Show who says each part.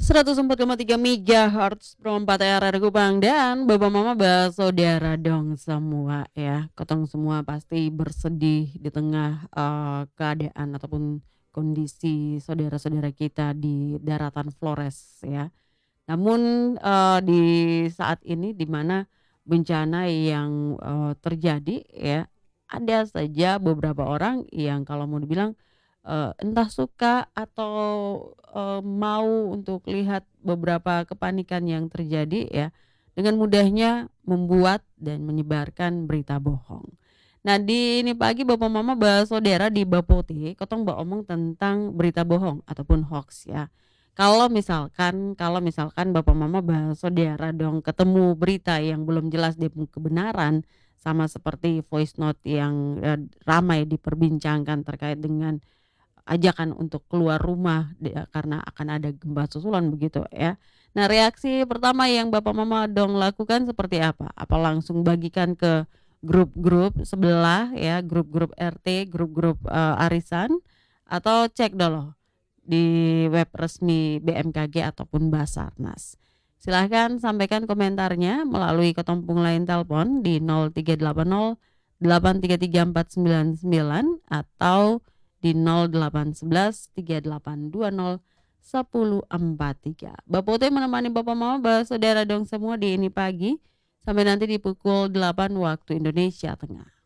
Speaker 1: 104,3 MHz Perempat RR Kupang dan Bapak Mama Saudara dong semua ya. Kotong semua pasti bersedih di tengah keadaan ataupun kondisi saudara-saudara kita di daratan Flores ya. Namun di saat ini di mana bencana yang terjadi ya, ada saja beberapa orang yang kalau mau dibilang entah suka atau mau untuk lihat beberapa kepanikan yang terjadi ya, dengan mudahnya membuat dan menyebarkan berita bohong. Nah di ini pagi Bapak Mama Saudara di Bapoti, kotong omong tentang berita bohong ataupun hoax ya. Kalau misalkan Bapak Mama Saudara dong ketemu berita yang belum jelas dia kebenaran, sama seperti voice note yang ramai diperbincangkan terkait dengan ajakan untuk keluar rumah karena akan ada gempa susulan begitu ya. Nah, reaksi pertama yang Bapak Mama dong lakukan seperti apa? Apa langsung bagikan ke grup-grup sebelah ya, grup-grup RT, grup-grup arisan, atau cek dulu di web resmi BMKG ataupun Basarnas? Silahkan sampaikan komentarnya melalui ketompong lain telepon di 0380 833 499 atau di 0811 3820 1043. Bapak Teh menemani Bapak Mama Saudara dong semua di ini pagi sampai nanti di pukul 8 waktu Indonesia Tengah.